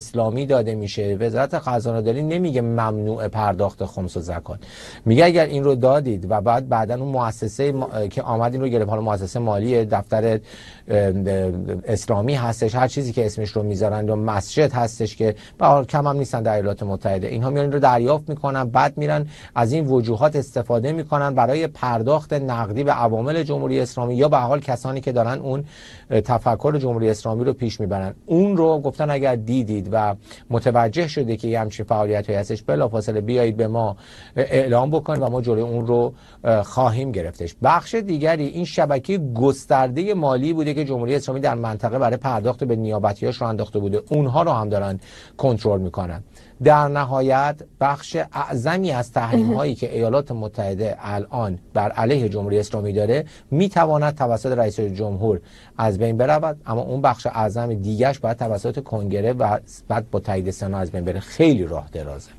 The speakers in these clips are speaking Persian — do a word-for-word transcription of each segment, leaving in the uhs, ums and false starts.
اسلامی داده میشه، وزارت خزانه داری نمیگه ممنوع پرداخت خمس و زکات، میگه اگر این رو دادید و بعد بعداً اون مؤسسه ما... که آمد این رو گرفت، حالا مؤسسه مالی، دفتر اسلامی هستش، هر چیزی که اسمش رو میذارن، یا مسجد هستش که به حال کم هم نیستن در ایالات متحده، اینها میان این رو دریافت میکنن، بعد میرن از این وجوهات استفاده میکنن برای پرداخت نقدی به عوامل جمهوری اسلامی یا به حال کسانی که دارن اون تفکر جمهوری اسلامی رو پیش میبرن. اون رو گفتن اگر دیدید و متوجه شده که یه همچین فعالیتی هستش، بلافاصله بیایید به ما اعلام بکنید و ما جلوی اون رو خواهیم گرفتش. بخش دیگری این شبکه گسترده مالی بوده که جمهوری اسلامی در منطقه برای پرداخت به نیابتیاش رو انداخته بوده، اونها رو هم دارن کنترل میکنن. در نهایت بخش اعظمی از تحریم هایی که ایالات متحده الان بر علیه جمهوری اسلامی داره میتواند توسط رئیس جمهور از بین برود، اما اون بخش اعظم دیگهش باید توسط کنگره و بعد با تایید سنا از بین بره. خیلی راه درازه.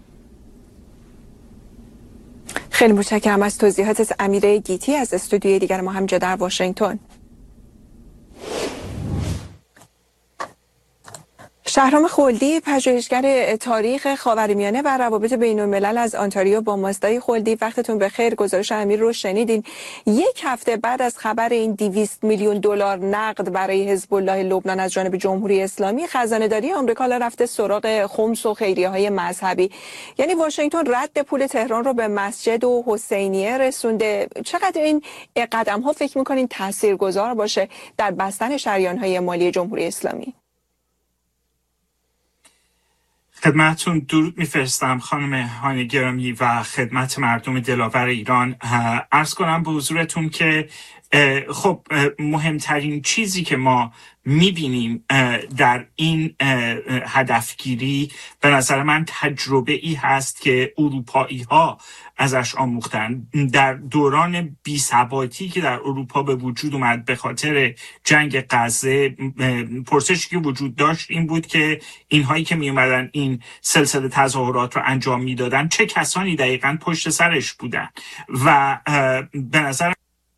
خیلی متشکرم از توضیحات امیر گیتی از استودیوی دیگر ما همینجا در واشنگتن. شهرام خلدی، پژوهشگر تاریخ خاورمیانه و روابط بین الملل از آنتاریو با مازدای خلدی، وقتتون بخیر. گزارش امیر رو شنیدین. یک هفته بعد از خبر این دویست میلیون دلار نقد برای حزب الله لبنان از جانب جمهوری اسلامی، خزانه داری آمریکا رفته سراغ خمس و خیریه های مذهبی. یعنی واشنگتن رد پول تهران رو به مسجد و حسینیه رسونده. چقدر این قدم ها فکر میکنین تاثیرگذار باشه در بستن شریان های مالی جمهوری اسلامی؟ خدمتتون درود میفرستم خانم هانی گرامی و خدمت مردم دلاور ایران. عرض کنم به حضورتون که خب مهمترین چیزی که ما میبینیم در این هدفگیری به نظر من تجربه ای هست که اروپایی ها ازش آموختن. در دوران بی‌ثباتی که در اروپا به وجود اومد به خاطر جنگ غزه، پرسشی که وجود داشت این بود که اینهایی که می اومدن این سلسله تظاهرات رو انجام میدادن چه کسانی دقیقاً پشت سرش بودن. و به نظر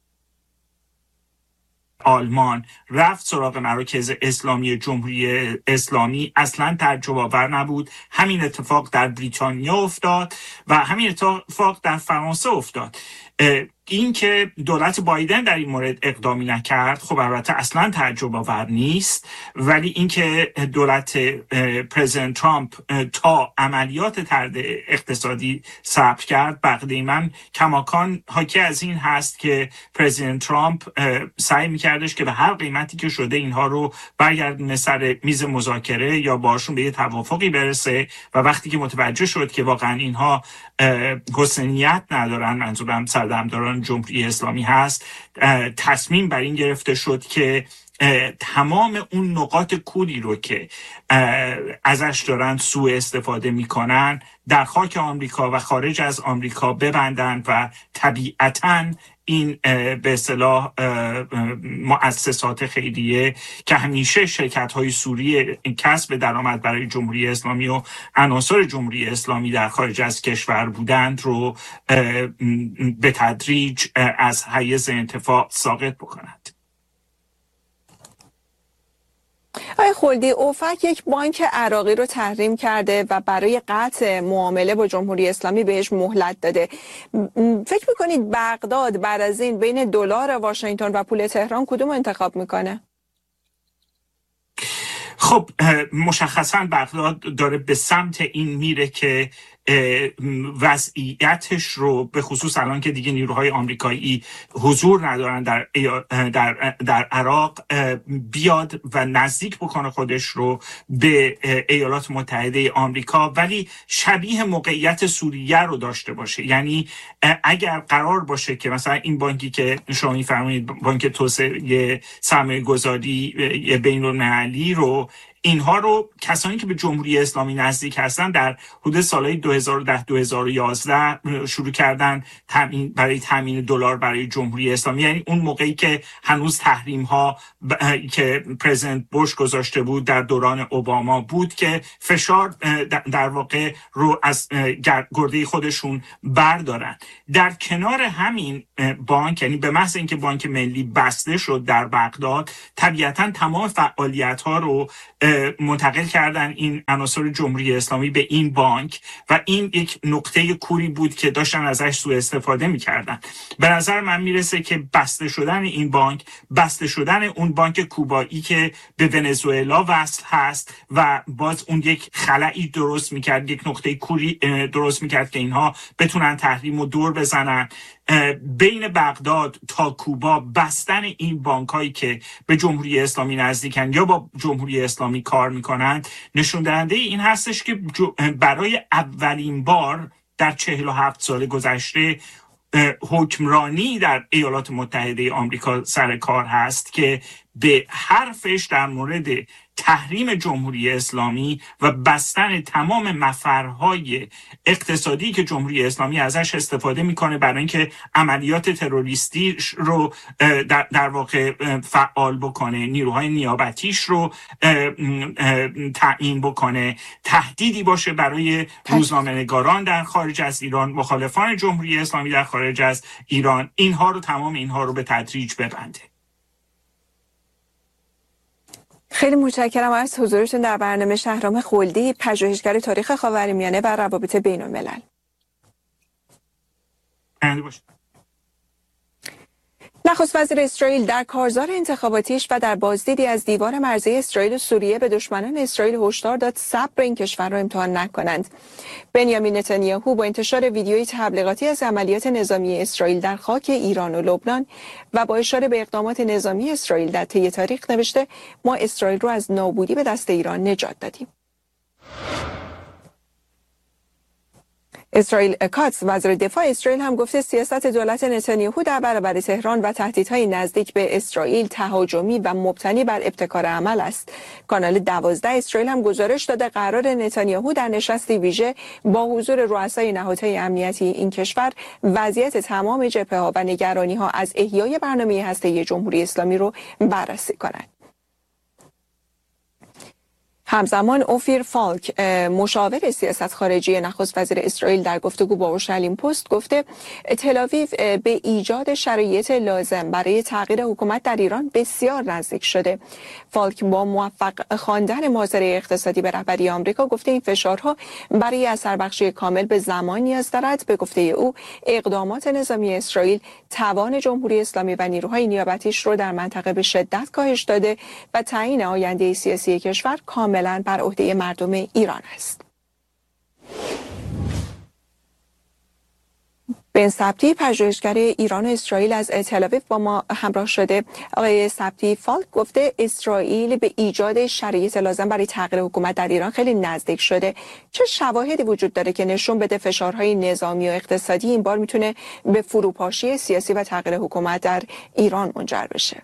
آلمان رفت سراغ مراکز اسلامی جمهوری اسلامی اصلا تعجب آور نبود. همین اتفاق در بریتانیا افتاد و همین اتفاق در فرانسه افتاد. این که دولت بایدن در این مورد اقدامی نکرد خب البته اصلا تعجب آور نیست، ولی اینکه دولت پرزیدنت ترامپ تا عملیات طرد اقتصادی صبر کرد، بقیه من کماکان حاکی از این هست که پرزیدنت ترامپ سعی میکردش که به هر قیمتی که شده اینها رو برگردونه سر میز مذاکره یا باشون به یه توافقی برسه، و وقتی که متوجه شد که واقعا اینها حسنیت ندارن، منظورم سردمداران جمهوری اسلامی هست، تصمیم بر این گرفته شد که تمام اون نقاط کولی رو که ازش دارن سوء استفاده میکنن در خاک آمریکا و خارج از آمریکا ببندن و طبیعتاً این به اصطلاح مؤسسات خیریه که همیشه شرکت‌های سوری کسب درآمد برای جمهوری اسلامی و عناصر جمهوری اسلامی در خارج از کشور بودند رو به تدریج از حیز انتفاع ساقط بکنند. آقای خلدی، اوفک یک بانک عراقی رو تحریم کرده و برای قطع معامله با جمهوری اسلامی بهش مهلت داده. فکر میکنید بغداد بعد از این بین دلار واشنگتن و پول تهران کدوم انتخاب میکنه؟ خب مشخصا بغداد داره به سمت این میره که وضعیتش رو به خصوص الان که دیگه نیروهای آمریکایی حضور ندارن در در در عراق بیاد و نزدیک بکنه خودش رو به ایالات متحده آمریکا، ولی شبیه موقعیت سوریه رو داشته باشه. یعنی اگر قرار باشه که مثلا این بانکی که شما می‌فرمایید بانک توسعه سرمایه گذاری بین المللی رو، اینها رو کسانی که به جمهوری اسلامی نزدیک هستن در حدود سالهای دو هزار و ده دو هزار و یازده شروع کردن تامین برای تامین دلار برای جمهوری اسلامی. یعنی اون موقعی که هنوز تحریم ها ب... که پرزیدنت بوش گذاشته بود در دوران اوباما بود که فشار در واقع رو از گرده خودشون بردارن. در کنار همین بانک، یعنی به محض اینکه بانک ملی بسته شد در بغداد، طبیعتاً تمام فعالیت ها رو منتقل کردن این عناصر جمهوری اسلامی به این بانک و این یک نقطه کوری بود که داشتن ازش سوء استفاده میکردن. به نظر من میرسه که بسته شدن این بانک، بسته شدن اون بانک کوبایی که به ونزوئلا وصل هست و باز اون یک خلایی درست میکرد، یک نقطه کوری درست میکرد که اینها بتونن تحریم و دور بزنن. بین بغداد تا کوبا بستن این بانکایی که به جمهوری اسلامی نزدیکن یا با جمهوری اسلامی کار میکنند نشون دهنده این هستش که برای اولین بار در چهل و هفت سال گذشته حکمرانی در ایالات متحده آمریکا سر کار هست که به حرفش در مورد تحریم جمهوری اسلامی و بستن تمام مفرهای اقتصادی که جمهوری اسلامی ازش استفاده میکنه برای اینکه عملیات تروریستی رو در, در واقع فعال بکنه، نیروهای نیابتیش رو تعیین بکنه، تهدیدی باشه برای روزنامه‌نگاران در خارج از ایران، مخالفان جمهوری اسلامی در خارج از ایران، اینها رو تمام اینها رو به تدریج ببنده. خیلی متشکرم از حضورتون در برنامه. شهرام خلدی، پژوهشگر تاریخ خاورمیانه و روابط بین الملل. نخست وزیر اسرائیل در کارزار انتخاباتیش و در بازدیدی از دیوار مرزی اسرائیل و سوریه به دشمنان اسرائیل هشدار داد صبر این کشور را امتحان نکنند. بنیامین نتانیاهو با انتشار ویدیویی تبلیغاتی از عملیات نظامی اسرائیل در خاک ایران و لبنان و با اشاره به اقدامات نظامی اسرائیل در طی تاریخ نوشته ما اسرائیل را از نابودی به دست ایران نجات دادیم. اسرائیل کاتس، وزیر دفاع اسرائیل، هم گفته سیاست دولت نتانیاهو در برابر تهران و تهدیدهای نزدیک به اسرائیل تهاجمی و مبتنی بر ابتکار عمل است. کانال دوازده اسرائیل هم گزارش داده قرار نتانیاهو در نشستی ویژه با حضور رؤسای نهادهای امنیتی این کشور وضعیت تمام جبهه‌ها و نگرانی‌ها از احیای برنامه هسته‌ای جمهوری اسلامی رو بررسی کنند. همزمان اوفیر فالک، مشاور سیاست خارجی نخست وزیر اسرائیل، در گفتگو با اورشلیم پست گفته تل‌آویو به ایجاد شرایط لازم برای تغییر حکومت در ایران بسیار نزدیک شده. فالک با موفق خواندن ماجرای اقتصادی به رهبری آمریکا گفته این فشارها برای اثربخشی کامل به زمان نیاز دارد. به گفته او اقدامات نظامی اسرائیل توان جمهوری اسلامی و نیروهای نیابتیش رو در منطقه به شدت کاهش داده و تعیین آینده سیاسی کشور کامل بر عهده مردم ایران است. بن سبتی، پژوهشگر ایران و اسرائیل، از تل‌آویو با ما همراه شده. آقای سبتی، فالک گفته اسرائیل به ایجاد شرایط لازم برای تغییر حکومت در ایران خیلی نزدیک شده. چه شواهدی وجود داره که نشون بده فشارهای نظامی و اقتصادی این بار میتونه به فروپاشی سیاسی و تغییر حکومت در ایران منجر بشه؟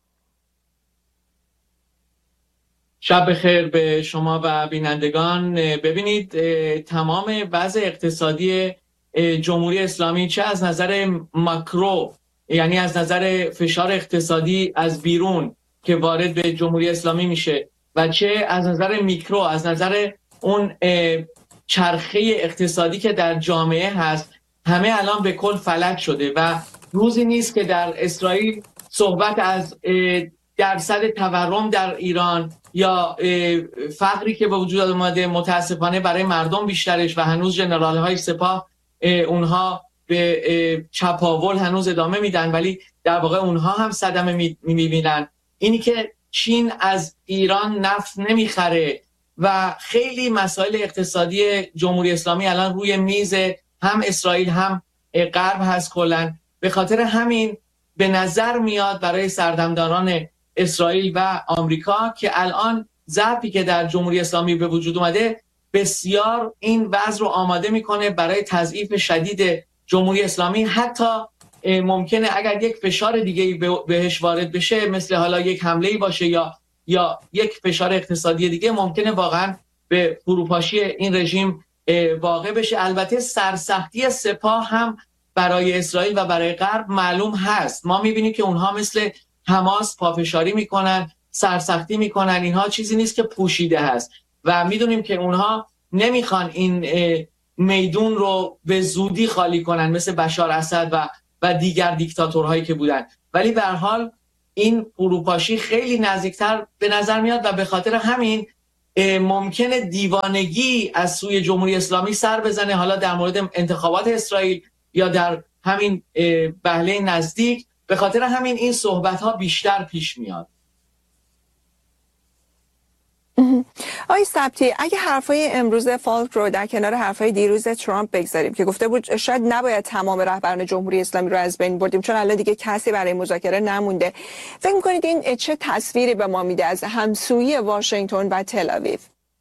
شب بخیر به شما و بینندگان. ببینید تمام وضع اقتصادی جمهوری اسلامی چه از نظر ماکرو، یعنی از نظر فشار اقتصادی از بیرون که وارد به جمهوری اسلامی میشه، و چه از نظر میکرو، از نظر اون چرخه اقتصادی که در جامعه هست، همه الان به کل فلج شده و روزی نیست که در اسرائیل صحبت از درصد تورم در ایران یا فقری که به وجود اومده متاسفانه برای مردم بیشترش و هنوز جنرال های سپاه اونها به چپاول هنوز ادامه میدن، ولی در واقع اونها هم صدمه میبینن. اینی که چین از ایران نفت نمیخره و خیلی مسائل اقتصادی جمهوری اسلامی الان روی میز هم اسرائیل هم غرب هست کلن. به خاطر همین به نظر میاد برای سردمداران اسرائیل و آمریکا که الان ضعفی که در جمهوری اسلامی به وجود اومده بسیار این وضع رو آماده میکنه برای تضعیف شدید جمهوری اسلامی. حتی ممکنه اگر یک فشار دیگه بهش وارد بشه، مثل حالا یک حمله‌ای باشه یا یا یک فشار اقتصادی دیگه، ممکنه واقعا به فروپاشی این رژیم واقع بشه. البته سرسختی سپاه هم برای اسرائیل و برای غرب معلوم هست. ما میبینیم که اونها مثل حماس پافشاری میکنن، سرسختی میکنن، اینها چیزی نیست که پوشیده هست و میدونیم که اونها نمیخوان این میدون رو به زودی خالی کنن مثل بشار اسد و و دیگر دیکتاتورهایی که بودن. ولی به هر حال این فروپاشی خیلی نزدیکتر به نظر میاد و به خاطر همین ممکنه دیوانگی از سوی جمهوری اسلامی سر بزنه، حالا در مورد انتخابات اسرائیل یا در همین بهله نزدیک. به خاطر همین این صحبت ها بیشتر پیش میاد. آقای سبتی، اگه حرفای امروز فالک رو در کنار حرفای دیروز ترامپ بگذاریم که گفته بود شاید نباید تمام رهبران جمهوری اسلامی رو از بین بردیم چون الان دیگه کسی برای مذاکره نمونده، فکر می‌کنید این چه تصویری به ما میده از همسویی واشنگتن و تل آویو؟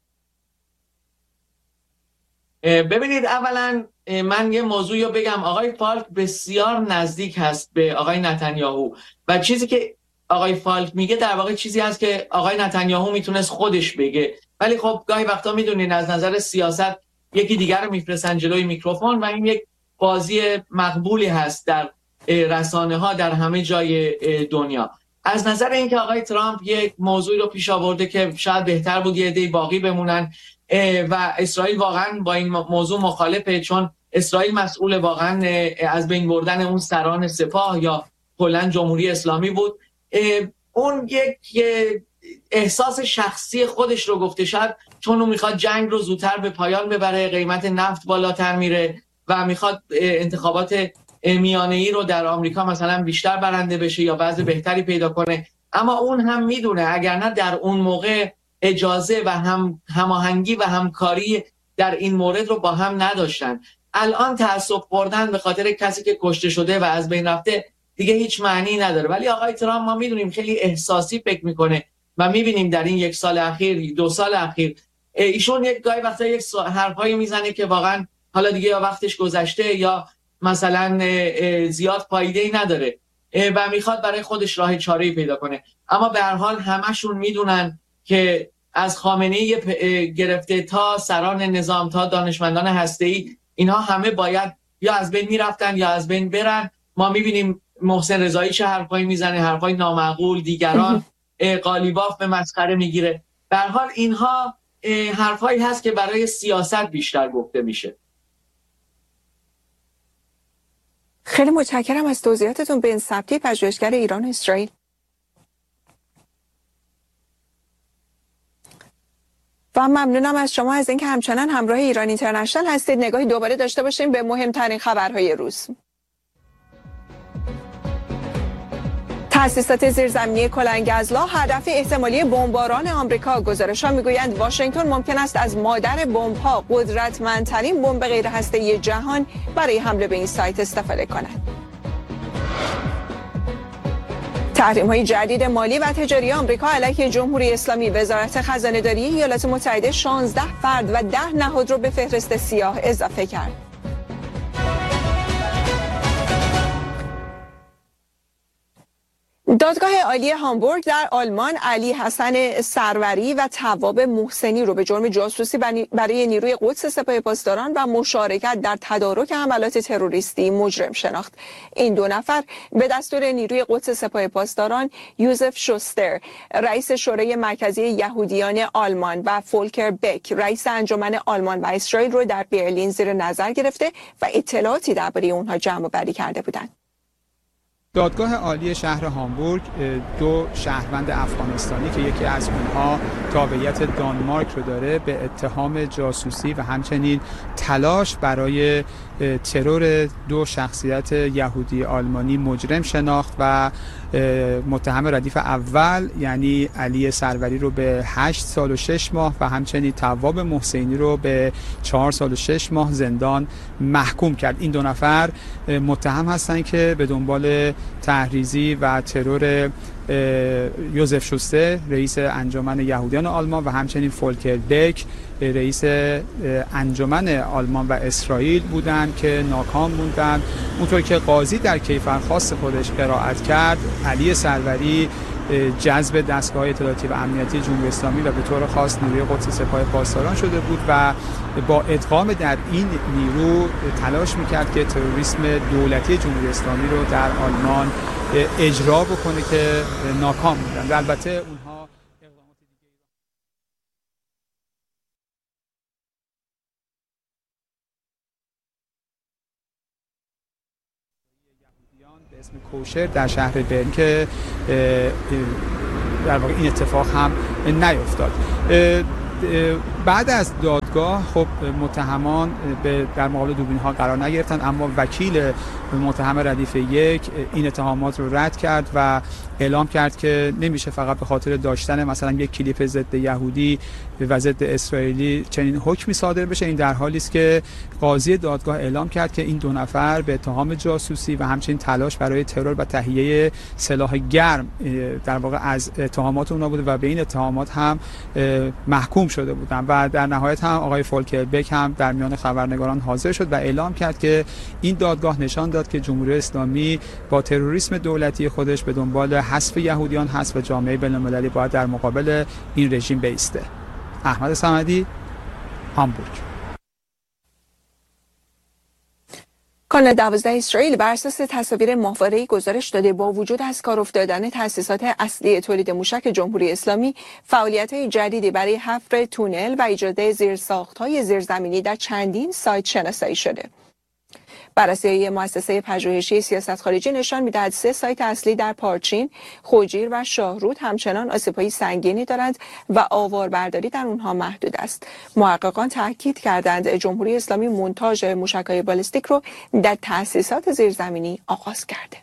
ببینید، اولا من یه موضوعی رو بگم. آقای فالک بسیار نزدیک هست به آقای نتانیاهو و چیزی که آقای فالک میگه در واقع چیزی هست که آقای نتانیاهو میتونست خودش بگه، ولی خب گاهی وقتا میدونین از نظر سیاست یکی دیگر رو میفرستن جلوی میکروفون و این یک بازی مقبولی هست در رسانه ها در همه جای دنیا. از نظر اینکه آقای ترامپ یک موضوعی رو پیش آورده که شاید بهتر بود یه عده باقی بمونن و اسرائیل واقعا با این موضوع مخالفه، چون اسرائیل مسئول واقعا از بین بردن اون سران سپاه یا کلاً جمهوری اسلامی بود. اون یک احساس شخصی خودش رو گفته، شاید چون اون میخواد جنگ رو زودتر به پایان ببره، قیمت نفت بالاتر میره و میخواد انتخابات میانه‌ای رو در آمریکا مثلا بیشتر برنده بشه یا وضع بهتری پیدا کنه. اما اون هم میدونه اگر نه در اون موقع اجازه و هم هماهنگی و همکاری در این مورد رو با هم نداشتن. الان تعصب خوردن به خاطر کسی که کشته شده و از بین رفته دیگه هیچ معنی نداره. ولی آقای ترامپ ما میدونیم خیلی احساسی فکر میکنه و میبینیم در این یک سال اخیر، دو سال اخیر، ایشون یک گاهی وقتا یک حرفایی میزنه که واقعا حالا دیگه یا وقتش گذشته یا مثلا زیاد فایده‌ای نداره و میخواد برای خودش راه چاره‌ای پیدا کنه. اما به هر حال همشون میدونن که از خامنه‌ای گرفته تا سران نظام تا دانشمندان هسته‌ای، اینها همه باید یا از بین میرفتن یا از بین برن. ما میبینیم محسن رضایی چه حرفایی میزنه، حرفای نامعقول، دیگران قالیباف به مسخره میگیره. به هر حال اینها حرفایی هست که برای سیاست بیشتر گفته میشه. خیلی متشکرم از توضیحاتتون. بن سبتی، پژوهشگر ایران و اسرائیل. و ممنونم از شما از اینکه همچنان همراه ایران اینترنشنال هستید. نگاهی دوباره داشته باشیم به مهمترین خبرهای روز. تأسیسات زیرزمینی کلنگ‌ازلا هدف احتمالی بمباران آمریکا. گزارش‌ها می‌گویند واشنگتن ممکن است از مادر بمب‌ها، قدرتمندترین بمب غیرهسته‌ای جهان، برای حمله به این سایت استفاده کند. تحریم‌های جدید مالی و تجاری آمریکا علیه جمهوری اسلامی. وزارت خزانه‌داری ایالات متحده شانزده فرد و ده نهاد را به فهرست سیاه اضافه کرد. دادگاه عالی هامبورگ در آلمان علی حسن سروری و تواب محسنی رو به جرم جاسوسی برای نیروی قدس سپاه پاسداران و مشارکت در تدارک حملات تروریستی مجرم شناخت. این دو نفر به دستور نیروی قدس سپاه پاسداران یوزف شوستر، رئیس شورای مرکزی یهودیان آلمان، و فولکر بک، رئیس انجمن آلمان و اسرائیل رو در برلین زیر نظر گرفته و اطلاعاتی درباره اونها جمع آوری کرده بودند. دادگاه عالی شهر هامبورگ دو شهروند افغانستانی که یکی از اونها تابعیت دانمارک رو داره به اتهام جاسوسی و همچنین تلاش برای ترور دو شخصیت یهودی آلمانی مجرم شناخت و متهم ردیف اول یعنی علی سروری رو به هشت سال و شش ماه و همچنین تواب محسنی رو به چهار سال و شش ماه زندان محکوم کرد. این دو نفر متهم هستند که به دنبال تحریضی و ترور یوزف شوستر، رئیس انجمن یهودیان آلمان، و همچنین فولکر بک، رئیس انجمن آلمان و اسرائیل بودند که ناکام موندند. اونطور که قاضی در کیفرخواست خودش قرائت کرد، علی سروری جذب دستگاه اطلاعاتی و امنیتی جمهوری اسلامی و به طور خاص نیروی قدس سپاه پاسداران شده بود و با ادغام در این نیرو تلاش میکرد که تروریسم دولتی جمهوری اسلامی رو در آلمان اجرا بکنه که ناکام بودند. البته اونها اقدامات دیگه به اسم کوشر در شهر برن که در واقع این اتفاق هم نیفتاد. بعد از دادگاه خب متهمان به در مقابل دوربین‌ها قرار نگرفتن، اما وکیل متهم ردیف یک این اتهامات رو رد کرد و اعلام کرد که نمیشه فقط به خاطر داشتن مثلا یک کلیپ ضد یهودی و ضد اسرائیلی چنین حکمی صادر بشه. این در حالی است که قاضی دادگاه اعلام کرد که این دو نفر به اتهام جاسوسی و همچنین تلاش برای ترور و تهیه سلاح گرم در واقع از اتهامات اونا بوده و به این اتهامات هم محکوم شده بودن و در نهایت هم آقای فولکر بک هم در میان خبرنگاران حاضر شد و اعلام کرد که این دادگاه نشان داد که جمهوری اسلامی با تروریسم دولتی خودش به دنبال حذف یهودیان هست و جامعه بین‌المللی باید در مقابل این رژیم بایسته. احمد صمدی، هامبورگ. کانال دوازده اسرائیل بر اساس تصاویر ماهواره‌ای گزارش داده با وجود از کار افتادن تأسیسات اصلی تولید موشک جمهوری اسلامی، فعالیت‌های جدیدی برای حفر تونل و ایجاد زیرساخت‌های زیرزمینی در چندین سایت شناسایی شده. بررسی مؤسسه پژوهشی سیاست خارجی نشان می‌دهد سه سایت اصلی در پارچین، خوجیر و شاهرود همچنان آسیب‌های سنگینی دارند و آواربرداری در اونها محدود است. محققان تاکید کردند جمهوری اسلامی مونتاژ موشک‌های بالستیک رو در تأسیسات زیرزمینی آغاز کرده.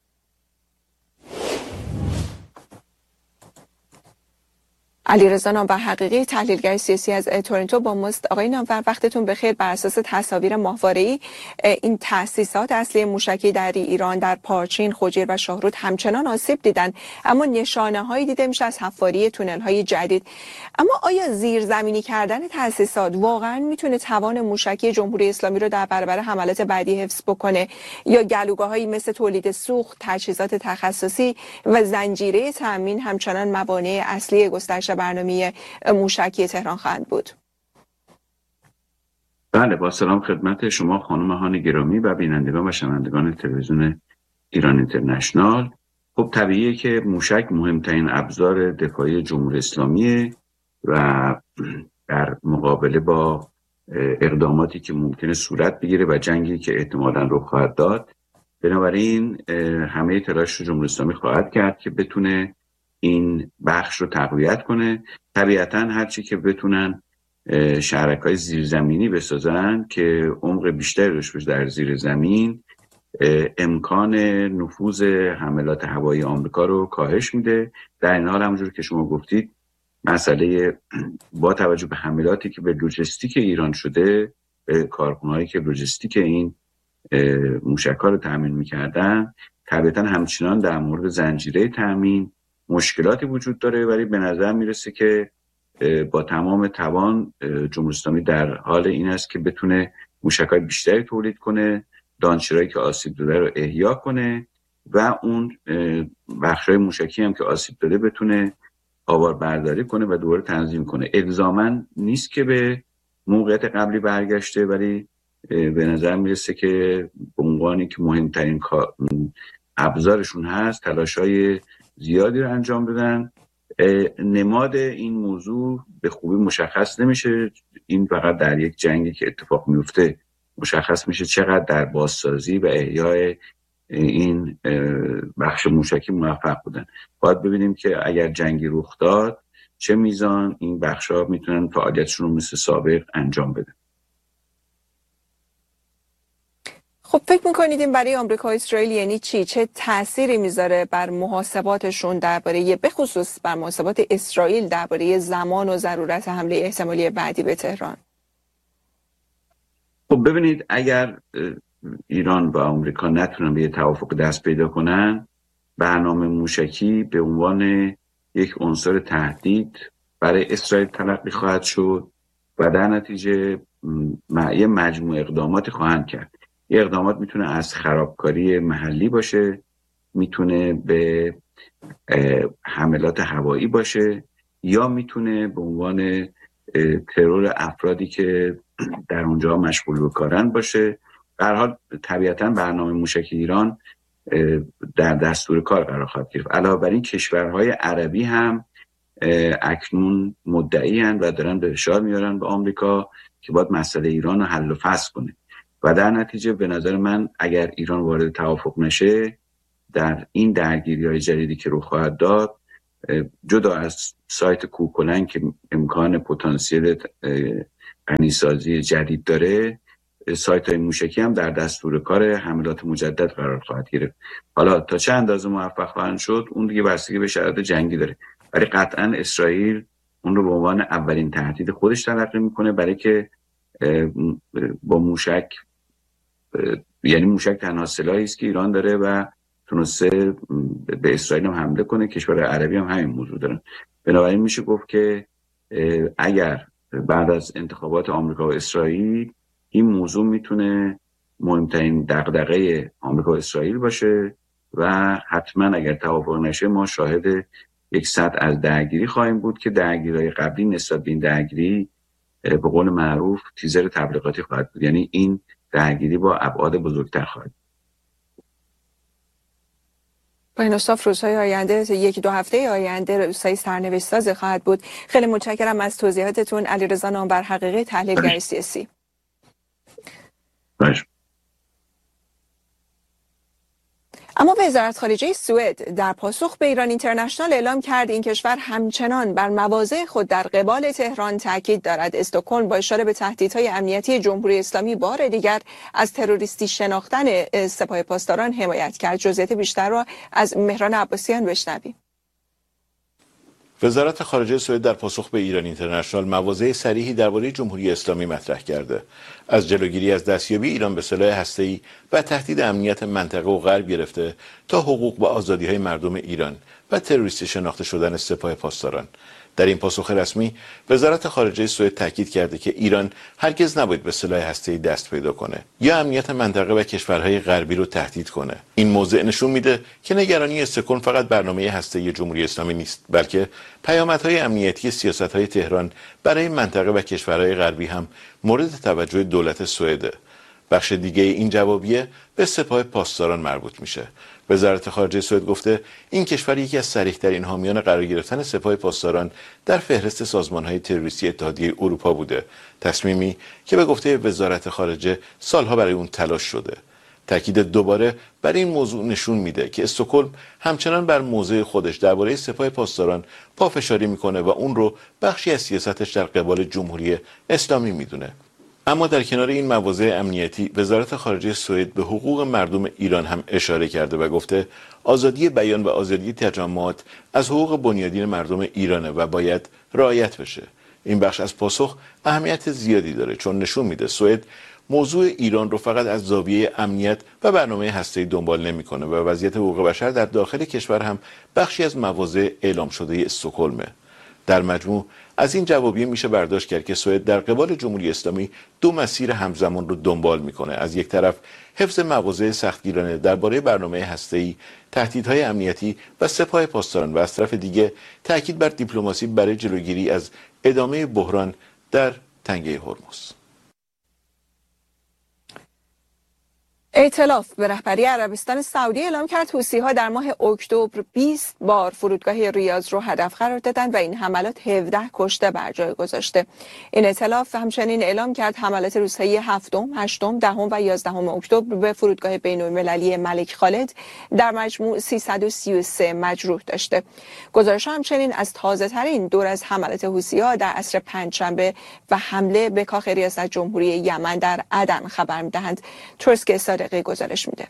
علیرضا نامور حقیقی، تحلیلگر سیاسی از تورنتو با ماست. آقای نامور، وقتتون بخیر. بر اساس تصاویر ماهواره‌ای این تأسیسات اصلی موشکی در ایران در پارچین، خوجیر و شاهرود همچنان آسیب دیدن، اما نشانه‌هایی دیده میشه از حفاری تونل‌های جدید. اما آیا زیرزمینی کردن تأسیسات واقعا میتونه توان موشکی جمهوری اسلامی رو در برابر حملات بعدی حفظ بکنه یا گلوگاه‌هایی مثل تولید سوخت، تجهیزات تخصصی و زنجیره تامین همچنان موانع اصلی گسترش برنامه موشکی تهران خواهند بود؟ بله، با سلام خدمت شما خانم هانی گرامی و بینندگان و شنوندگان تلویزیون ایران اینترنشنال. خب طبیعیه که موشک مهمترین ابزار دفاعی جمهوری اسلامیه و در مقابله با اقداماتی که ممکنه صورت بگیره و جنگی که احتمالاً رخ خواهد داد، بنابراین همه تلاش جمهوری اسلامی خواهد کرد که بتونه این بخش رو تقویت کنه. طبیعتاً هرچی که بتونن شهرک‌های زیرزمینی بسازن که عمق بیشتری داشته باشه در زیر زمین، امکان نفوذ حملات هوایی آمریکا رو کاهش میده. در این حال همونجور که شما گفتید، مسئله با توجه به حملاتی که به لوجستیک ایران شده، به کارخونه‌هایی که لوجستیک این موشک‌ها رو تامین می‌کردن، طبیعتاً همچنان در مورد زنجیره تامین مشکلاتی وجود داره، ولی به نظر میرسه که با تمام توان جمهوری اسلامی در حال این است که بتونه موشک‌های بیشتری تولید کنه، دانشورایی که آسیب داده رو احیا کنه و اون بخشای موشکی هم که آسیب داده بتونه آواربرداری کنه و دوباره تنظیم کنه. الزاماً نیست که به موقعیت قبلی برگشته، ولی به نظر میرسه که به عنوانی که مهمترین ابزارشون هست تلاش‌های زیادی رو انجام دادن. نماد این موضوع به خوبی مشخص نمیشه، این فقط در یک جنگی که اتفاق میفته مشخص میشه چقدر در بازسازی و احیای این بخش موشکی موفق بودن. باید ببینیم که اگر جنگی رخ داد چه میزان این بخش‌ها میتونن فعالیتشون رو مثل سابق انجام بدن. خب فکر میکنید این برای آمریکا و اسرائیل یعنی چی؟ چه تأثیری میذاره بر محاسباتشون درباره، به خصوص بر محاسبات اسرائیل درباره زمان و ضرورت حمله احتمالی بعدی به تهران؟ خب ببینید، اگر ایران و آمریکا نتونن به یه توافق دست پیدا کنن، برنامه موشکی به عنوان یک عنصر تهدید برای اسرائیل تلقی خواهد شد و در نتیجه یه مجموعه اقداماتی خواهند کرد. یه اقدامات میتونه از خرابکاری محلی باشه، میتونه به حملات هوایی باشه، یا میتونه به عنوان ترور افرادی که در اونجا مشغول به کارن باشه. به هر حال طبیعتاً برنامه موشکی ایران در دستور کار قرار خواهد گرفت. علاوه بر این کشورهای عربی هم اکنون مدعی هستند و دارن به فشار میارن به آمریکا که باید مسئله ایران رو حل و فصل کنه. و در نتیجه به نظر من اگر ایران وارد توافق نشه در این درگیری‌های جدیدی که رخ خواهد داد، جدا از سایت کوهکلنگ که امکان پتانسیل غنیسازی جدید داره، سایت‌های موشکی هم در دستور کار حملات مجدد قرار خواهد گرفت. حالا تا چه اندازه موفق خواهند شد اون دیگه بستگی به شرایط جنگی داره، ولی قطعا اسرائیل اون رو به عنوان اولین تهدید خودش تلقی میکنه، برای که با موشک، یعنی موشک تنها سلاحی است که ایران داره و تونسته به اسرائیل هم حمله کنه. کشور عربی هم همین موضوع دارن. بنابراین میشه گفت که اگر بعد از انتخابات آمریکا و اسرائیل این موضوع میتونه مهمترین دغدغه آمریکا و اسرائیل باشه و حتما اگر توافق نشه ما شاهد یک سطح از درگیری خواهیم بود که درگیری‌های قبلی نسبت به این درگیری به قول معروف تیزر تبلیغاتی خواهد بود، یعنی این درگیری با ابعاد بزرگتر خواهد. با این اصاف روزهای آینده، یک دو هفته آینده روزهای سرنوشت ساز خواهد بود. خیلی متشکرم از توضیحاتتون علیرضا نامور حقیقی، تحلیلگر سیاسی. باش. اما وزارت خارجه سوئد در پاسخ به ایران اینترنشنال اعلام کرد این کشور همچنان بر مواضع خود در قبال تهران تاکید دارد. استکهلم با اشاره به تهدیدهای امنیتی جمهوری اسلامی بار دیگر از تروریستی شناختن سپاه پاسداران حمایت کرد. جزئیات بیشتر را از مهران عباسیان بشنویم. وزارت خارجه سوئد در پاسخ به ایران اینترنشنال مواضع صریحی درباره جمهوری اسلامی مطرح کرده. از جلوگیری از دستیابی ایران به سلاح هسته‌ای و تهدید امنیت منطقه و غرب گرفته تا حقوق و آزادی‌های مردم ایران و تروریستی شناخته شدن سپاه پاسداران. در این پاسخ رسمی وزارت خارجه سوئد تاکید کرده که ایران هرگز نباید به سلاح هسته‌ای دست پیدا کنه یا امنیت منطقه و کشورهای غربی رو تهدید کنه. این موضوع نشون میده که نگرانی استکهلم فقط برنامه هسته‌ای جمهوری اسلامی نیست، بلکه پیامدهای امنیتی سیاست‌های تهران برای منطقه و کشورهای غربی هم مورد توجه دولت سوئد. بخش دیگه این جوابیه به سپاه پاسداران مربوط میشه. وزارت خارجه سوئد گفته این کشور یکی از صریح‌ترین حامیان قرار گرفتن سپاه پاسداران در فهرست سازمان‌های تروریستی اتحادیه اروپا بوده، تصمیمی که به گفته وزارت خارجه سالها برای اون تلاش شده. تاکید دوباره بر این موضوع نشون میده که استکهلم همچنان بر موضع خودش درباره سپاه پاسداران پافشاری میکنه و اون رو بخشی از سیاستش در قبال جمهوری اسلامی میدونه. اما در کنار این مواضع امنیتی، وزارت خارجه سوئد به حقوق مردم ایران هم اشاره کرده و گفته آزادی بیان و آزادی تجمعات از حقوق بنیادین مردم ایرانه و باید رعایت بشه. این بخش از پاسخ اهمیت زیادی داره چون نشون میده سوئد موضوع ایران رو فقط از زاویه امنیت و برنامه هسته‌ای دنبال نمیکنه و وضعیت حقوق بشر در داخل کشور هم بخشی از مواضع اعلام شده استکهلمه. در مجموع از این جوابیه میشه برداشت کرد که سوئد در قبال جمهوری اسلامی دو مسیر همزمان رو دنبال میکنه. از یک طرف حفظ مواضع سختگیرانه درباره برنامه هسته‌ای، تهدیدهای امنیتی و سپاه پاسداران و از طرف دیگه تاکید بر دیپلماسی برای جلوگیری از ادامه بحران در تنگه هرمز. ائتلاف به رهبری عربستان سعودی اعلام کرد حوثی‌ها در ماه اکتبر بیست بار فرودگاه ریاض رو هدف قرار دادند و این حملات هفده کشته بر جای گذاشته. این ائتلاف همچنین اعلام کرد حملات روزهای هفتم، هشتم، دهم و یازدهم اکتبر به فرودگاه بین‌المللی ملک خالد در مجموع سیصد و سی و سه مجروح داشته. گزارش همچنین از تازه‌ترین دور از حملات حوثی‌ها در عصر پنجشنبه و حمله به کاخ ریاست جمهوری یمن در عدن خبر می‌دهند. ترسک صادقی گزارش میده.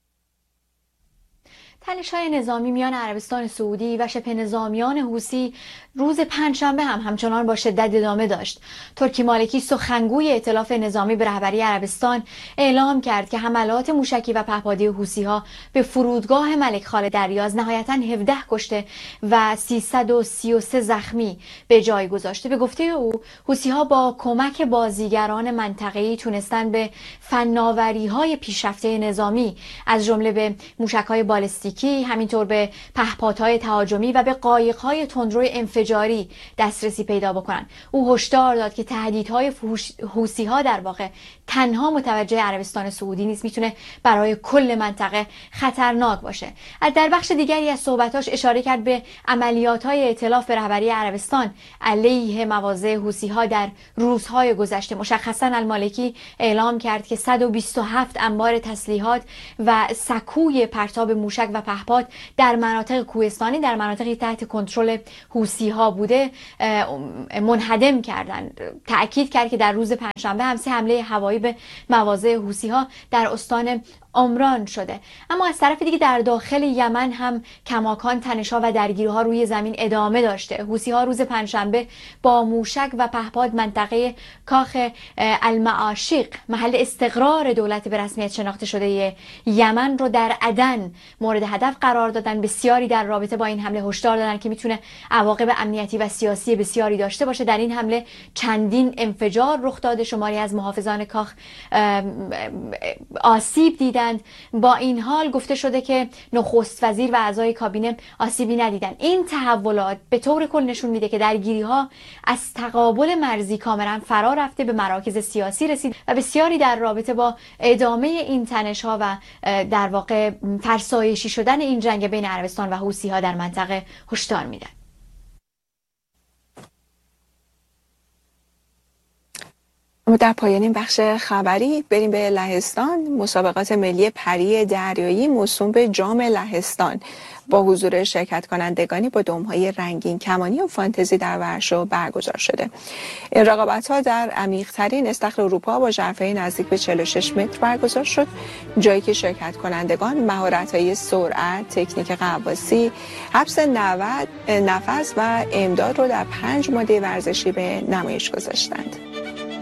تنش‌های نظامی میان عربستان سعودی و شبه نظامیان حوثی روز پنجشنبه هم همچنان با شدت ادامه داشت. ترکی مالکی سخنگوی ائتلاف نظامی به رهبری عربستان اعلام کرد که حملات موشکی و پهپادی حوثی‌ها به فرودگاه ملک خالد در ریاض نهایتاً هفده کشته و سیصد و سی و سه زخمی به جای گذاشته. به گفته او حوثی‌ها با کمک بازیگران منطقه‌ای تونستن به فناوری‌های پیشرفته نظامی از جمله به موشک‌های بالستیک تاکتیکی، همینطور به پهپادهای تهاجمی و به قایق‌های تندروی انفجاری دسترسی پیدا بکنن. او هشدار داد که تهدیدهای حوثی‌ها در واقع تنها متوجه عربستان سعودی نیست، میتونه برای کل منطقه خطرناک باشه. در بخش دیگری از صحبتاش اشاره کرد به عملیات‌های ائتلاف به رهبری عربستان علیه مواضع حوثی‌ها در روزهای گذشته. مشخصاً المالکی اعلام کرد که صد و بیست و هفت انبار تسلیحات و سکوی پرتاب موشک و پهپاد در مناطق کوهستانی، در مناطقی تحت کنترل حوثی‌ها بوده، منهدم کردند. تأکید کرد که در روز پنجشنبه هم سه حمله هوایی به مواضع حوثی‌ها در استان عمران شده. اما از طرف دیگه در داخل یمن هم کماکان تنش‌ها و درگیری‌ها روی زمین ادامه داشته. حوثی‌ها روز پنجشنبه با موشک و پهپاد منطقه کاخ المعاشق، محل استقرار دولت به رسمیت شناخته شده یمن رو در عدن مورد هدف قرار دادن. بسیاری در رابطه با این حمله هشدار دادن که میتونه عواقب امنیتی و سیاسی بسیاری داشته باشه. در این حمله چندین انفجار رخ داده، شماری از محافظان کاخ آسیب دیدن. با این حال گفته شده که نخست وزیر و اعضای کابینه آسیبی ندیدن. این تحولات به طور کل نشون میده که درگیری‌ها از تقابل مرزی کاملا فرا رفته، به مراکز سیاسی رسید و بسیاری در رابطه با ادامه این تنش‌ها و در واقع فرسایشی شدن این جنگ بین عربستان و حوثی‌ها در منطقه هشدار میدن. در پایان این بخش خبری بریم به لهستان. مسابقات ملی پری دریایی موسوم به جام لهستان با حضور شرکت کنندگانی با دم‌های رنگین کمانی و فانتزی در ورشو برگزار شده. این رقابت‌ها در عمیق‌ترین استخر اروپا با ژرفه‌ای نزدیک به چهل و شش متر برگزار شد، جایی که شرکت کنندگان مهارت‌های سرعت، تکنیک غواصی، حبس نفس و امداد رو در پنج ماده ورزشی به نمایش گذاشتند.